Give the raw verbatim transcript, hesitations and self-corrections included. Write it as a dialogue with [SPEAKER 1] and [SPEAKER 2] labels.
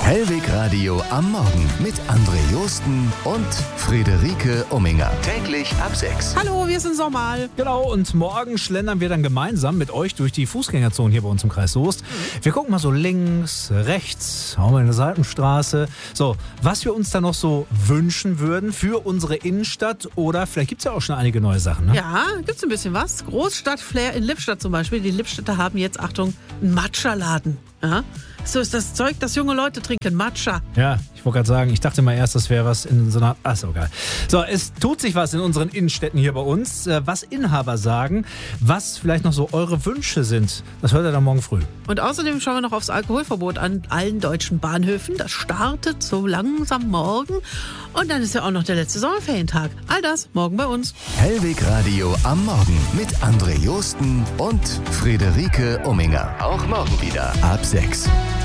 [SPEAKER 1] Hellwig Radio am Morgen mit André Josten und Friederike Umminger. Täglich ab sechs.
[SPEAKER 2] Hallo, wir sind Sommerl.
[SPEAKER 3] Genau, und morgen schlendern wir dann gemeinsam mit euch durch die Fußgängerzone hier bei uns im Kreis Soest. Wir gucken mal so links, rechts, auch mal in der Seitenstraße. So, was wir uns da noch so wünschen würden für unsere Innenstadt, oder vielleicht gibt es ja auch schon einige neue Sachen, ne?
[SPEAKER 2] Ja, gibt's ein bisschen was. Großstadtflair in Lippstadt zum Beispiel. Die Lippstädter haben jetzt, Achtung, einen Matcha-Laden. Ja? So ist das Zeug, das junge Leute trinken, Matcha.
[SPEAKER 3] Ja, ich wollte gerade sagen, ich dachte mal erst, das wäre was in so einer... Ach so, geil. So, es tut sich was in unseren Innenstädten hier bei uns. Äh, Was Inhaber sagen, was vielleicht noch so eure Wünsche sind, das hört ihr dann morgen früh.
[SPEAKER 2] Und außerdem schauen wir noch aufs Alkoholverbot an allen deutschen Bahnhöfen. Das startet so langsam morgen. Und dann ist ja auch noch der letzte Sommerferientag. All das morgen bei uns.
[SPEAKER 1] Hellwig Radio am Morgen mit André Josten und Friederike Umminger. Auch morgen wieder ab sechs.